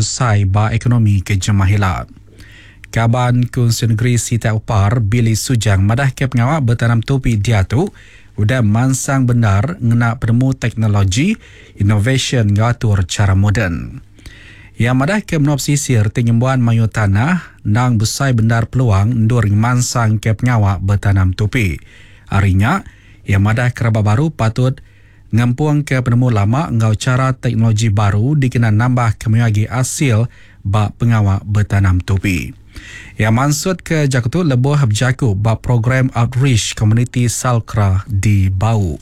besar ba ekonomi ke Jemahila. Kaban Konsili Negeri Siti Upar Billy Sujang madah ke pengawal bertanam topi dia tu udah mansang benar ngena penemu teknologi innovation ngatur cara moden. Yang madah ke menop sisir penyembuhan mayu tanah nang besar benar peluang ndur mansang ke pengawal bertanam topi. Harinya yang madah keraba baru patut ngampuang ke penemu lama ngau cara teknologi baru dikena nambah kemuyagi hasil bak pengawal bertanam topi. Yang maksud ke Jakarta lebuh berjaku bak program outreach community Salkra di Bau.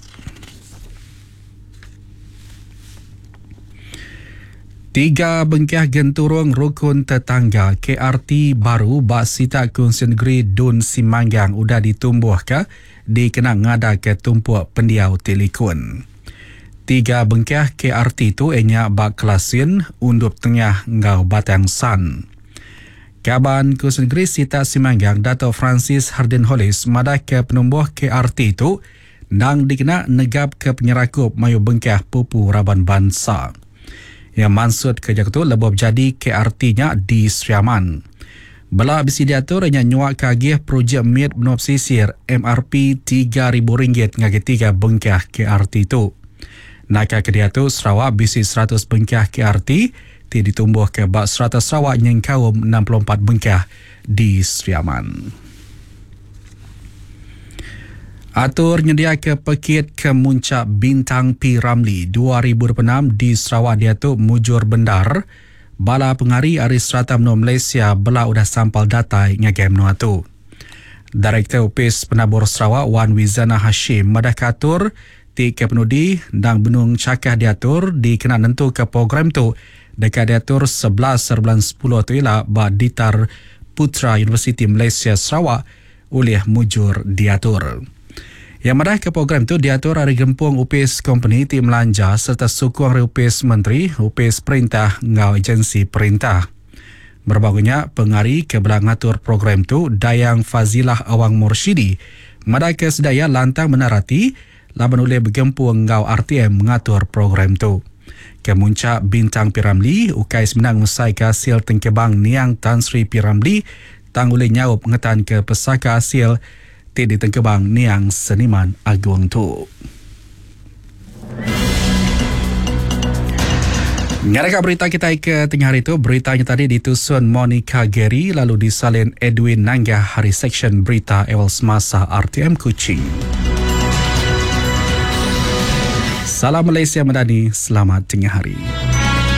Tiga bengkah genturung rukun tetangga KRT baru bak Sita Konsili Negeri Dun Simanggang udah ditumbuh ke dikena ngada ke tumpuk pendiau telekon. Tiga bengkah KRT tu enya bak kelasin undup tengah ngau Batang San. Kaban Konsili Negeri Sita Simanggang Dato' Francis Hardin Hollis madah ke penumbuh KRT tu nang dikena negap ke penyerakup mayu bengkah pupu Raban Bangsa. Yang maksud ke Jakarta lebih jadi KRT-nya di Seriaman. Bela bisi diatur hanya nyuak kagih projek mit menop sisir MRP RM3,000 ngagi tiga bengkah KRT tu. Naka ke diatur Sarawak bisi 100 bengkah KRT ti ditumbuh ke bak 100 Sarawak yang kaum 64 bengkah di Seriaman. Atur nyedia ke pekit ke muncak Bintang P. Ramli 2026 di Sarawak diatur mujur bendar. Bala pengari Ari Serata Menua Malaysia bela udah sampal data ngagam menua tu. Direktur Upis Penabur Sarawak Wan Wizana Hashim madah katur ti ke penudi dan benung cakah diatur dikena nentu ke program tu dekat diatur 11/10 tu ialah ba Ditar Putra Universiti Malaysia Sarawak oleh mujur diatur. Yang madah ke program tu diatur hari gempung Upis Company ti Melanja serta sukung hari Upis Menteri, Upis Perintah ngau agensi perintah. Berbagainya pengari ke belang ngatur program tu Dayang Fazilah Awang Mursyidi madah ke sedaya lantang menarati laban oleh bergempung ngau RTM mengatur program tu. Kemuncak Bintang P. Ramli, ukai semenang usai ke hasil tengkebang Niang Tan Sri P. Ramli, tang oleh nyaup ngetan ke pesaka hasil ti di tengkebang Niang Seniman Agung tu. Ngadakah berita kita ke tengah hari itu, beritanya tadi ditusun Monica Gary lalu disalin Edwin Nanggah hari seksyen berita awal semasa RTM Kuching. Salam Malaysia Madani, selamat tengah hari.